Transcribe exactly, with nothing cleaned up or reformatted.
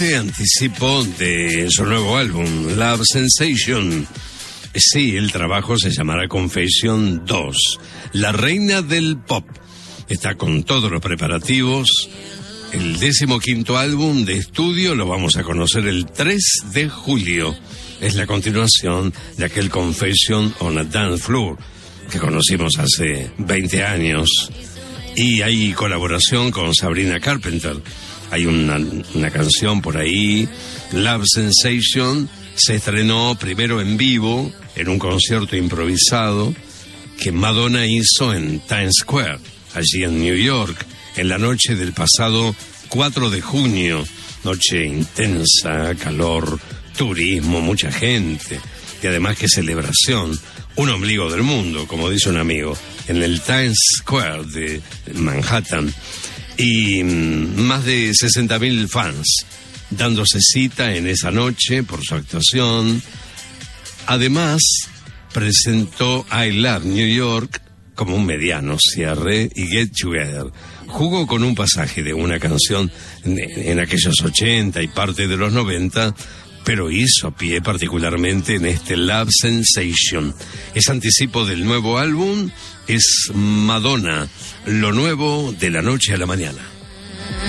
Anticipo de su nuevo álbum, Love Sensation. Sí, el trabajo se llamará Confession dos, la reina del pop. Está con todos los preparativos. El decimoquinto álbum de estudio lo vamos a conocer el tres de julio. Es la continuación de aquel Confession on a Dance Floor que conocimos hace veinte años. Y hay colaboración con Sabrina Carpenter. Hay una, una canción por ahí, Love Sensation, se estrenó primero en vivo, en un concierto improvisado, que Madonna hizo en Times Square, allí en New York, en la noche del pasado cuatro de junio. Noche intensa, calor, turismo, mucha gente, y además qué celebración, un ombligo del mundo, como dice un amigo, en el Times Square de Manhattan. Y más de sesenta mil fans dándose cita en esa noche por su actuación. Además, presentó I Love New York como un mediano cierre y Get Together. Jugó con un pasaje de una canción en, en aquellos ochenta y parte de los noventa, pero hizo pie particularmente en este Love Sensation. Es anticipo del nuevo álbum, es Madonna, lo nuevo de la noche a la mañana.